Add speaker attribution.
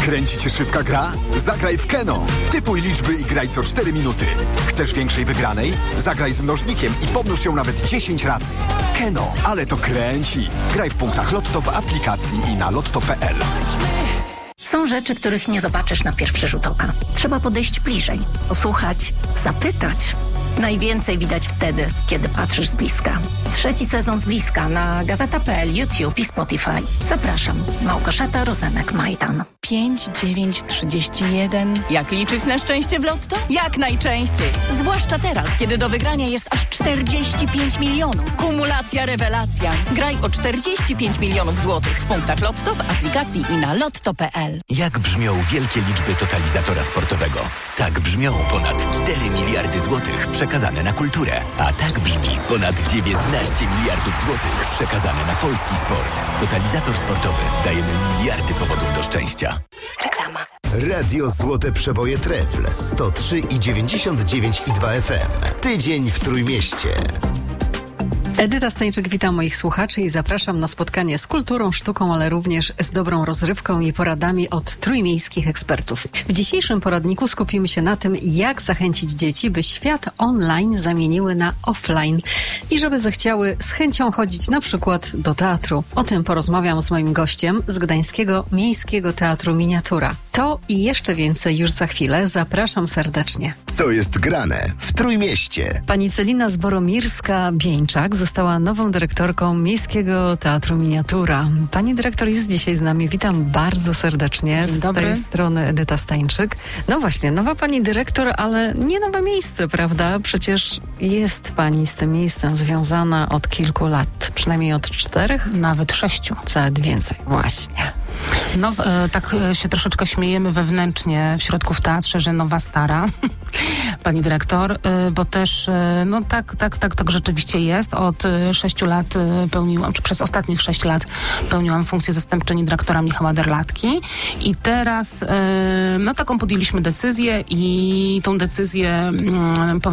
Speaker 1: Kręci cię szybka gra? Zagraj w Keno. Typuj liczby i graj co 4 minuty. Chcesz większej wygranej? Zagraj z mnożnikiem i pomnóż ją nawet 10 razy. Keno, ale to kręci. Graj w punktach Lotto w aplikacji i na lotto.pl.
Speaker 2: Są rzeczy, których nie zobaczysz na pierwszy rzut oka. Trzeba podejść bliżej, posłuchać, zapytać. Najwięcej widać wtedy, kiedy patrzysz z bliska. 3. sezon z bliska na Gazeta.pl, YouTube i Spotify. Zapraszam. Małgorzata Rozenek-Majdan.
Speaker 3: 5931. Jak liczyć na szczęście w Lotto? Jak najczęściej. Zwłaszcza teraz, kiedy do wygrania jest aż 45 milionów. Kumulacja rewelacja. Graj o 45 milionów złotych w punktach Lotto, w aplikacji i na lotto.pl.
Speaker 4: Jak brzmią wielkie liczby totalizatora sportowego? Tak brzmią ponad 4 miliardy złotych przekazane na kulturę. A tak brzmi ponad 19 miliardów złotych przekazane na polski sport. Totalizator sportowy. Dajemy miliardy powodów do szczęścia.
Speaker 2: Reklama.
Speaker 5: Radio Złote Przeboje Trefl 103,99,2 FM. Tydzień w Trójmieście.
Speaker 6: Edyta Stańczyk, witam moich słuchaczy i zapraszam na spotkanie z kulturą, sztuką, ale również z dobrą rozrywką i poradami od trójmiejskich ekspertów. W dzisiejszym poradniku skupimy się na tym, jak zachęcić dzieci, by świat online zamieniły na offline i żeby zechciały z chęcią chodzić na przykład do teatru. O tym porozmawiam z moim gościem z Gdańskiego Miejskiego Teatru Miniatura. To i jeszcze więcej już za chwilę. Zapraszam serdecznie.
Speaker 5: Co jest grane w Trójmieście?
Speaker 6: Pani Celina Zboromirska-Bieńczak została nową dyrektorką Miejskiego Teatru Miniatura. Pani dyrektor jest dzisiaj z nami. Witam bardzo serdecznie.
Speaker 7: Dzień dobry.
Speaker 6: Z tej strony Edyta Stańczyk. No właśnie, nowa pani dyrektor, ale nie nowe miejsce, prawda? Przecież jest pani z tym miejscem związana od kilku lat. Przynajmniej od 4?
Speaker 7: Nawet 6.
Speaker 6: Nawet więcej. Właśnie.
Speaker 7: No, tak się troszeczkę śmiejemy wewnętrznie w środku w teatrze, że nowa stara pani dyrektor, bo też no tak rzeczywiście jest. Od 6 lat pełniłam, czy przez ostatnich 6 lat pełniłam funkcję zastępczyni dyrektora Michała Derlatki i teraz no taką podjęliśmy decyzję i tą decyzję